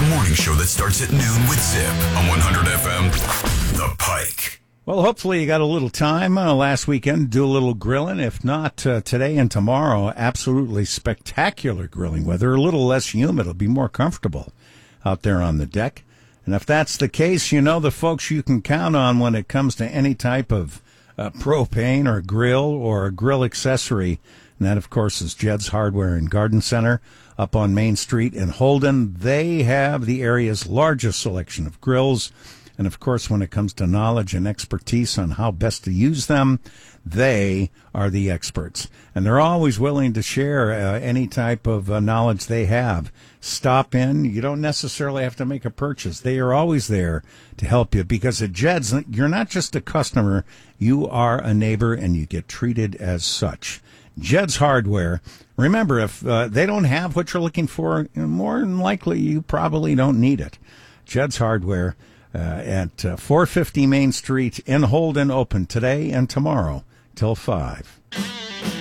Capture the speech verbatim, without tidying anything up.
morning show that starts at noon with Zip on one hundred F M, The Pike. Well, hopefully you got a little time uh, last weekend to do a little grilling. If not, uh, today and tomorrow, absolutely spectacular grilling weather. A little less humid. It'll be more comfortable out there on the deck. And if that's the case, you know the folks you can count on when it comes to any type of uh, propane or grill or grill accessory. And that, of course, is Jed's Hardware and Garden Center up on Main Street in Holden. They have the area's largest selection of grills. And, of course, when it comes to knowledge and expertise on how best to use them, they are the experts. And they're always willing to share uh, any type of uh, knowledge they have. Stop in. You don't necessarily have to make a purchase. They are always there to help you because at Jed's, you're not just a customer. You are a neighbor, and you get treated as such. Jed's Hardware. Remember, if uh, they don't have what you're looking for, more than likely you probably don't need it. Jed's Hardware. Uh, at uh, four fifty Main Street in Holden, open today and tomorrow till five.